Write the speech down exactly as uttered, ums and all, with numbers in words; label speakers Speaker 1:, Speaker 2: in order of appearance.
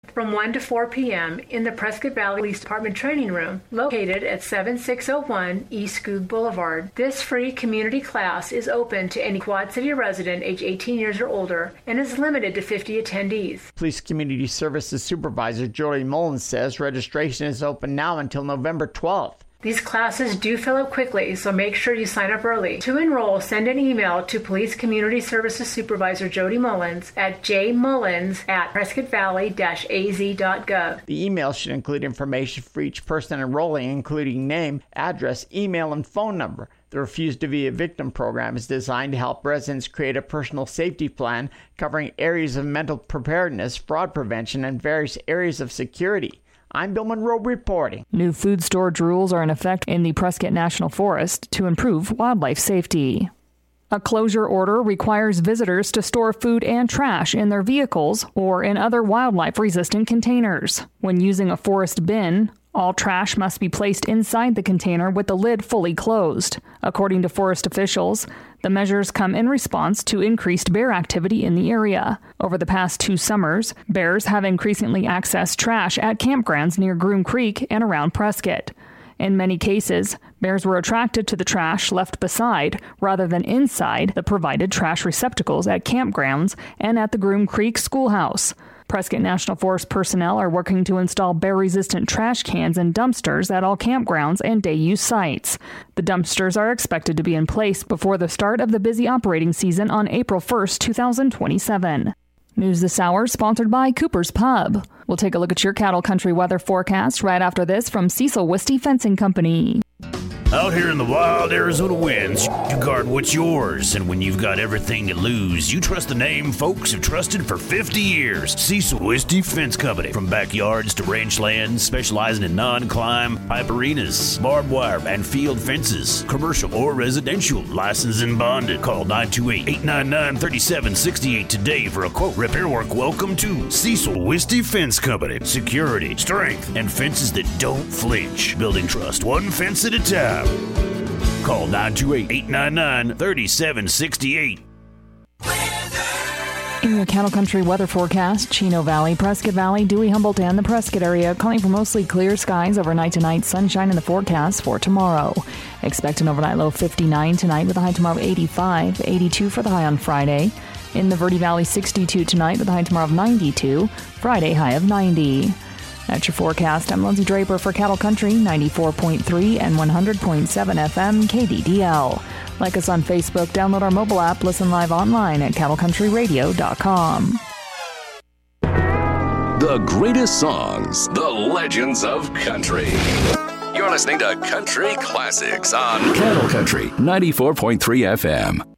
Speaker 1: from one to four p.m. in the Prescott Valley Police Department Training Room, located at seventy-six oh one East Skoog Boulevard. This free community class is open to any Quad City resident age eighteen years or older and is limited to fifty attendees.
Speaker 2: Police Community Services Supervisor Jody Mullins says registration is open now until November twelfth.
Speaker 1: These classes do fill up quickly, so make sure you sign up early. To enroll, send an email to Police Community Services Supervisor Jody Mullins at j mullins at prescott valley dash a z dot gov.
Speaker 2: The email should include information for each person enrolling, including name, address, email, and phone number. The Refuse to Be a Victim program is designed to help residents create a personal safety plan covering areas of mental preparedness, fraud prevention, and various areas of security. I'm Bill Monroe reporting.
Speaker 3: New food storage rules are in effect in the Prescott National Forest to improve wildlife safety. A closure order requires visitors to store food and trash in their vehicles or in other wildlife-resistant containers. When using a forest bin, all trash must be placed inside the container with the lid fully closed. According to forest officials, the measures come in response to increased bear activity in the area. Over the past two summers, bears have increasingly accessed trash at campgrounds near Groom Creek and around Prescott. In many cases, bears were attracted to the trash left beside rather than inside the provided trash receptacles at campgrounds and at the Groom Creek Schoolhouse. Prescott National Forest personnel are working to install bear-resistant trash cans and dumpsters at all campgrounds and day-use sites. The dumpsters are expected to be in place before the start of the busy operating season on April first, two thousand twenty-seven. News this hour sponsored by Cooper's Pub. We'll take a look at your cattle country weather forecast right after this from Cecil Wisty Fencing Company.
Speaker 4: Out here in the wild Arizona winds, you guard what's yours. And when you've got everything to lose, you trust the name folks have trusted for fifty years. Cecil Wisty Fence Company. From backyards to ranch lands, specializing in non-climb, pipe arenas, barbed wire, and field fences. Commercial or residential. Licensed and bonded. Call nine two eight, eight nine nine, three seven six eight today for a quote. Repair work. Welcome to Cecil Wisty Fence Company. Security, strength, and fences that don't flinch. Building trust one fence at a time. Call nine two eight, eight nine nine, three seven six eight.
Speaker 3: In your cattle country weather forecast, Chino Valley, Prescott Valley, Dewey, Humboldt, and the Prescott area calling for mostly clear skies overnight tonight, sunshine in the forecast for tomorrow. Expect an overnight low of fifty-nine tonight with a high tomorrow of eighty-five, eighty-two for the high on Friday. In the Verde Valley, sixty-two tonight with a high tomorrow of ninety-two, Friday high of ninety. That's your forecast. I'm Lindsay Draper for Cattle Country, ninety-four point three and one hundred point seven F M K D D L. Like us on Facebook, download our mobile app, listen live online at cattle country radio dot com.
Speaker 5: The greatest songs, the legends of country. You're listening to Country Classics on Cattle Country, ninety-four point three F M.